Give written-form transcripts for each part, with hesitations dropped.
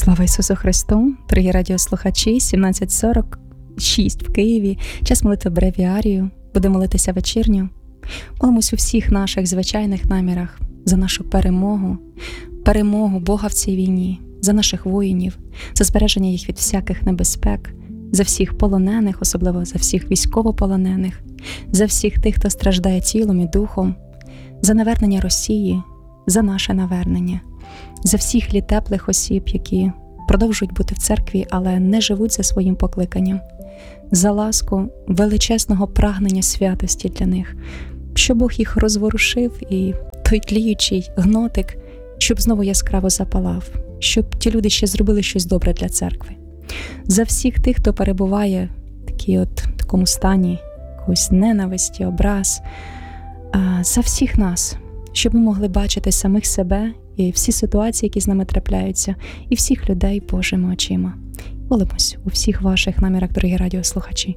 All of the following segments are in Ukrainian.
Слава Ісусу Христу! Дорогі радіослухачі, 17:46 в Києві. Час молитви бревіарію. Будемо молитися вечірню. Молимось у всіх наших звичайних намірах за нашу перемогу Бога в цій війні, за наших воїнів, за збереження їх від всяких небезпек, за всіх полонених, особливо за всіх військовополонених, за всіх тих, хто страждає тілом і духом, за навернення Росії, за наше навернення, за всіх літеплих осіб, які продовжують бути в церкві, але не живуть за своїм покликанням, за ласку величезного прагнення святості для них, щоб Бог їх розворушив і той тліючий гнотик, щоб знову яскраво запалав, щоб ті люди ще зробили щось добре для церкви. За всіх тих, хто перебуває в такому стані якоїсь ненависті, образ, за всіх нас, щоб ми могли бачити самих себе і всі ситуації, які з нами трапляються, і всіх людей Божими очима. Молимось у всіх ваших намірах, дорогі радіослухачі.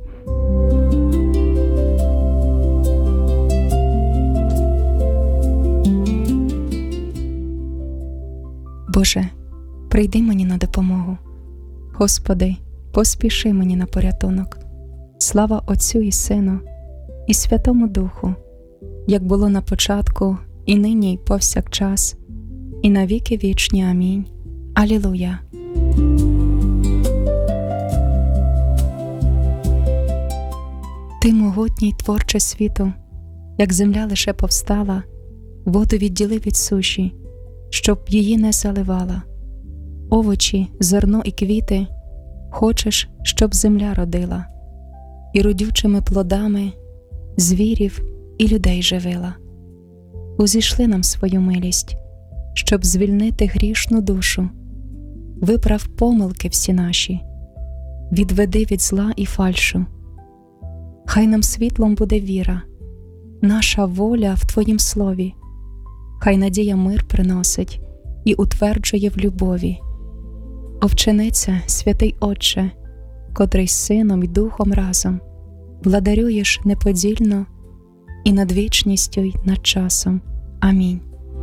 Боже, прийди мені на допомогу. Господи, поспіши мені на порятунок. Слава Отцю і Сину, і Святому Духу, як було на початку, і нині, і повсякчас, і на віки вічні. Амінь. Алілуя. Ти могутній, творче світу, як земля лише повстала, воду відділи від суші, щоб її не заливала. Овочі, зерно і квіти хочеш, щоб земля родила, і родючими плодами звірів і людей живила. Узійшли нам свою милість, щоб звільнити грішну душу. Виправ помилки всі наші, відведи від зла і фальшу. Хай нам світлом буде віра, наша воля в Твоїм слові. Хай надія мир приносить і утверджує в любові. Овчениця, святий Отче, котрий з Сином і Духом разом владарюєш неподільно і над вічністю й над часом. Амінь.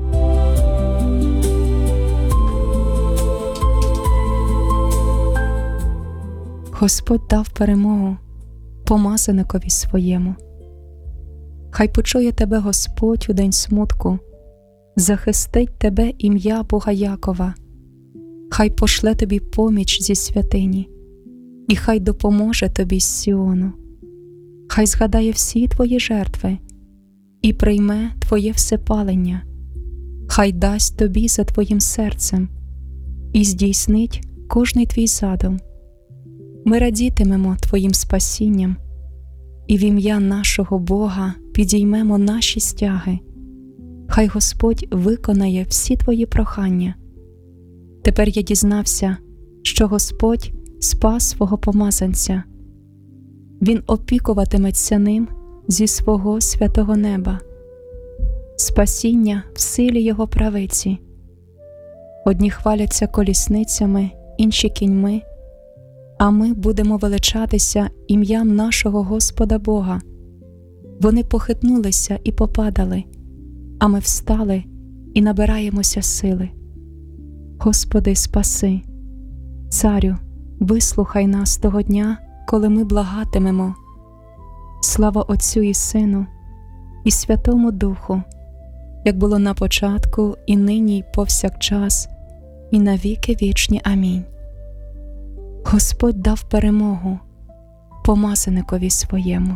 Господь дав перемогу помазаникові своєму. Хай почує тебе Господь у день смутку, захистить тебе ім'я Бога Якова. Хай пошле тобі поміч зі святині, і хай допоможе тобі з Сіону. Хай згадає всі твої жертви і прийме твоє всепалення. Хай дасть тобі за твоїм серцем і здійснить кожний твій задум. Ми радітимемо твоїм спасінням, і в ім'я нашого Бога підіймемо наші стяги. Хай Господь виконає всі твої прохання. Тепер я дізнався, що Господь спас свого помазанця. Він опікуватиметься ним зі свого святого неба. Спасіння в силі його правиці. Одні хваляться колісницями, інші кіньми, а ми будемо величатися ім'ям нашого Господа Бога. Вони похитнулися і попадали, а ми встали і набираємося сили. Господи, спаси! Царю, вислухай нас того дня, коли ми благатимемо. Слава Отцю і Сину, і Святому Духу, як було на початку, і нині, і повсякчас, і на віки вічні. Амінь. Господь дав перемогу помазаникові своєму.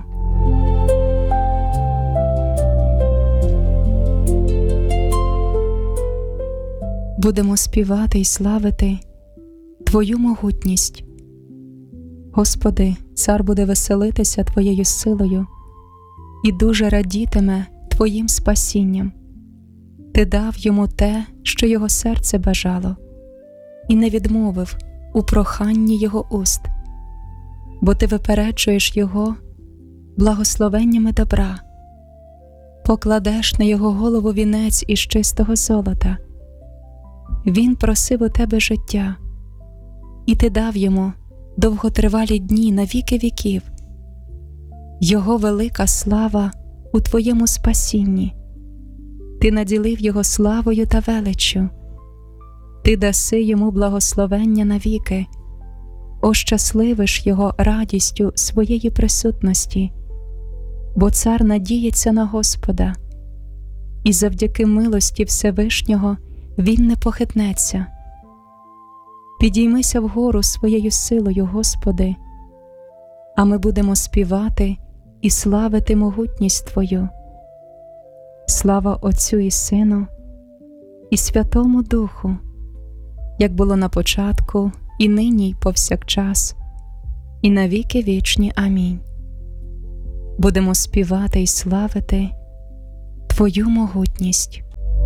Будемо співати й славити Твою могутність. Господи, цар буде веселитися Твоєю силою і дуже радітиме Твоїм спасінням. Ти дав йому те, що його серце бажало, і не відмовив у проханні його уст, бо ти випереджуєш його благословеннями добра, покладеш на його голову вінець із чистого золота. Він просив у тебе життя, і ти дав йому довготривалі дні на віки віків. Його велика слава у твоєму спасінні. Ти наділив його славою та величчю. Ти даси йому благословення навіки, ощасливиш його радістю своєї присутності, бо цар надіється на Господа, і завдяки милості Всевишнього він не похитнеться. Підіймися вгору своєю силою, Господи, а ми будемо співати і славити могутність Твою. Слава Отцю і Сину, і Святому Духу, як було на початку, і нині, й повсякчас, і на віки вічні. Амінь. Будемо співати і славити Твою могутність.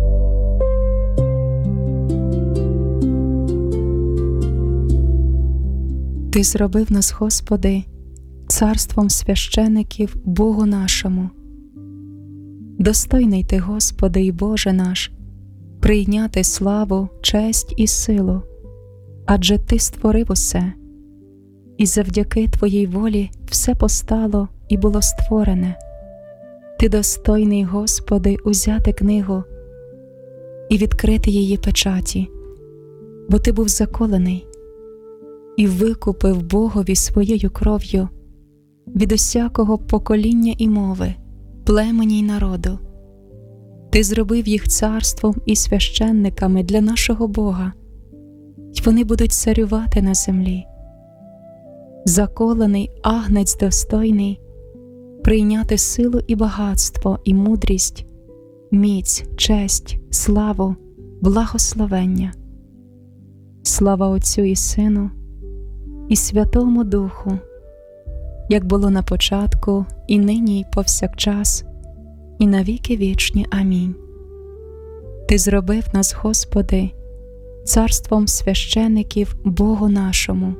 Ти зробив нас, Господи, царством священиків Богу нашому. Достойний Ти, Господи і Боже наш, прийняти славу, честь і силу, адже Ти створив усе, і завдяки Твоїй волі все постало і було створене. Ти достойний, Господи, узяти книгу і відкрити її печаті, бо Ти був заколений і викупив Богові своєю кров'ю від усякого покоління і мови, племені й народу. Ти зробив їх царством і священниками для нашого Бога, й вони будуть царювати на землі. Заколений агнець достойний прийняти силу і багатство, і мудрість, міць, честь, славу, благословення. Слава Отцю і Сину, і Святому Духу, як було на початку, і нині, й повсякчас, і на віки вічні. Амінь. Ти зробив нас, Господи, царством священиків Богу нашому.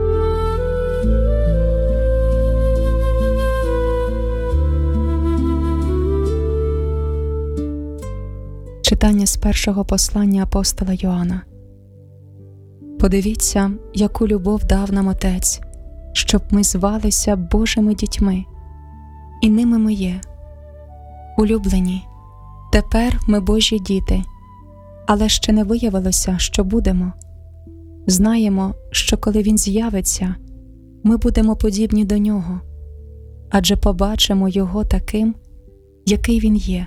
Читання з першого послання апостола Йоанна. Подивіться, яку любов дав нам Отець, щоб ми звалися Божими дітьми, і ними ми є. Улюблені, тепер ми Божі діти, але ще не виявилося, що будемо. Знаємо, що коли Він з'явиться, ми будемо подібні до Нього, адже побачимо Його таким, який Він є.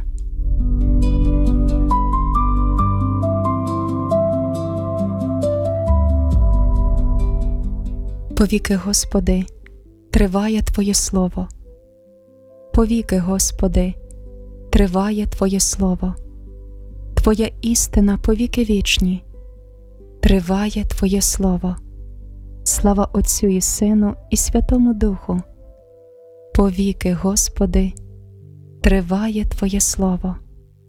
Повіки, Господи, триває Твоє Слово. Повіки, Господи, триває Твоє Слово. Твоя істина повіки вічні. Триває Твоє Слово. Слава Отцю і Сину, і Святому Духу. Повіки, Господи, триває Твоє Слово.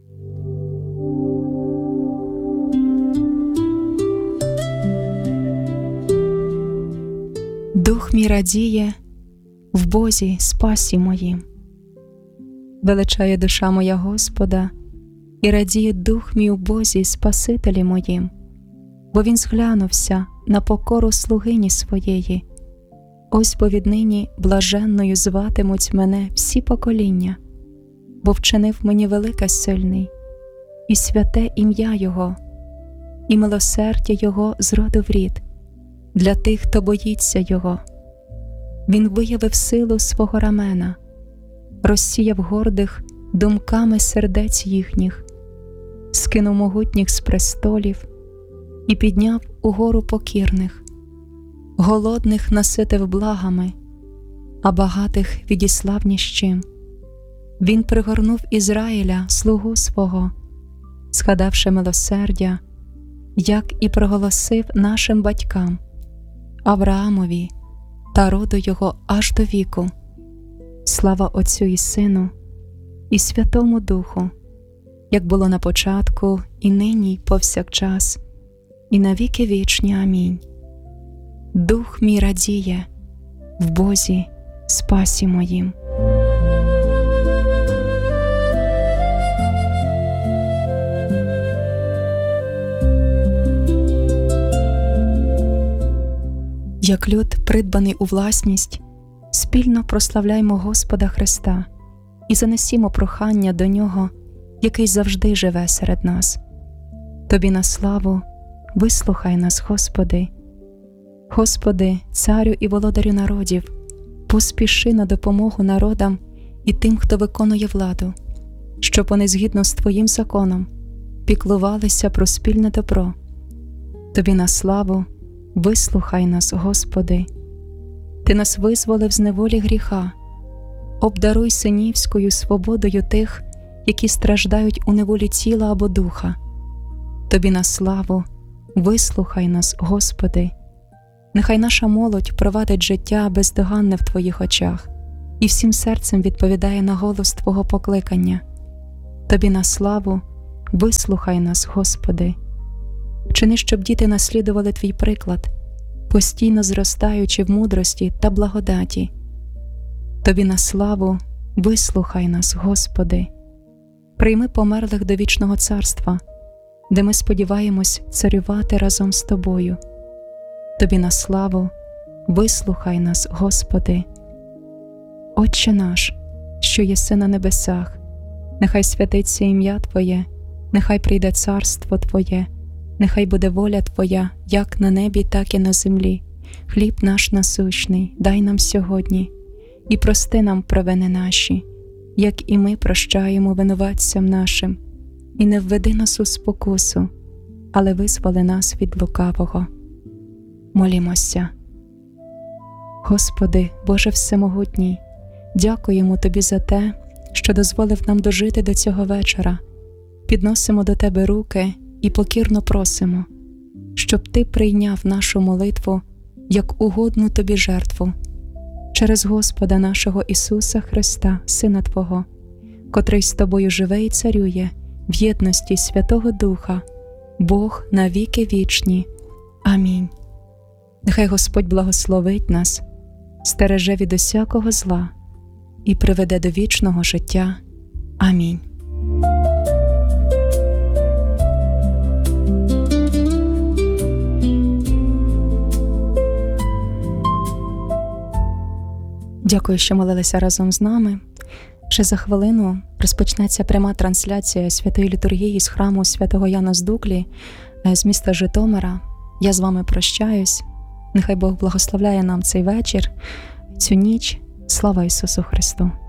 Дух мій радіє в Бозі спасі моїм. Величає душа моя Господа, і радіє дух мій у Бозі Спасителі моїм, бо Він зглянувся на покору слугині своєї. Ось бо віднині блаженною зватимуть мене всі покоління, бо вчинив мені велике сильний, і святе ім'я Його, і милосердя Його з роду в рід, для тих, хто боїться Його. Він виявив силу свого рамена, розсіяв гордих думками сердець їхніх, скинув могутніх з престолів і підняв угору покірних. Голодних наситив благами, а багатих відіслав ні з чим. Він пригорнув Ізраїля, слугу свого, згадавши милосердя, як і проголосив нашим батькам, Авраамові та роду його аж до віку. Слава Отцю і Сину, і Святому Духу, як було на початку, і нині, й повсякчас, і на віки вічні. Амінь. Дух мій радіє в Бозі спасі моїм. Як люд, придбаний у власність, спільно прославляймо Господа Христа і занесімо прохання до Нього, який завжди живе серед нас. Тобі на славу, вислухай нас, Господи. Господи, Царю і Володарю народів, поспіши на допомогу народам і тим, хто виконує владу, щоб вони згідно з Твоїм законом піклувалися про спільне добро. Тобі на славу, вислухай нас, Господи. Ти нас визволив з неволі гріха, обдаруй синівською свободою тих, які страждають у неволі тіла або духа. Тобі на славу, вислухай нас, Господи. Нехай наша молодь провадить життя бездоганне в Твоїх очах і всім серцем відповідає на голос Твого покликання. Тобі на славу, вислухай нас, Господи. Вчини, щоб діти наслідували Твій приклад, постійно зростаючи в мудрості та благодаті. Тобі на славу, вислухай нас, Господи. Прийми померлих до вічного царства, де ми сподіваємось царювати разом з Тобою. Тобі на славу, вислухай нас, Господи. Отче наш, що єси на небесах, нехай святиться ім'я Твоє, нехай прийде царство Твоє, нехай буде воля Твоя, як на небі, так і на землі. Хліб наш насущний дай нам сьогодні, і прости нам провини наші, як і ми прощаємо винуватцям нашим. І не введи нас у спокусу, але визволи нас від лукавого. Молімося. Господи, Боже Всемогутній, дякуємо Тобі за те, що дозволив нам дожити до цього вечора. Підносимо до Тебе руки і покірно просимо, щоб Ти прийняв нашу молитву як угодну Тобі жертву через Господа нашого Ісуса Христа, Сина Твого, котрий з Тобою живе і царює в єдності Святого Духа, Бог на віки вічні. Амінь. Нехай Господь благословить нас, стереже від усякого зла і приведе до вічного життя. Амінь. Дякую, що молилися разом з нами. Вже за хвилину розпочнеться пряма трансляція святої літургії з храму святого Яна з Дуклі з міста Житомира. Я з вами прощаюсь. Нехай Бог благословляє нам цей вечір, цю ніч. Слава Ісусу Христу!